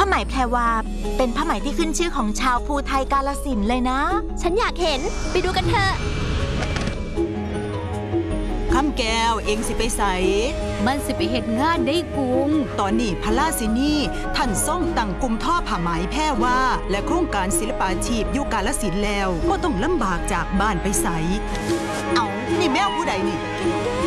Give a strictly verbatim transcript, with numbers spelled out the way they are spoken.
ไหมแพรวาเป็นผ้าไหมที่ขึ้นชื่อของชาวภูไทยกาฬสินธุ์เลยนะฉันอยากเห็นไปดูกันเถอะคำแก้วเองสิไปใสมันสิไปเฮ็ดงานได้กุงตอนนี้พระราชินีท่านทรงตั้งกลุ่มท่อผ้าไหมแพรวาและโครงการศิลปาชีพอยู่กาฬสินธุ์แล้วก็ต้องลำบากจากบ้านไปใสเอานี่แมวผู้ใดนี่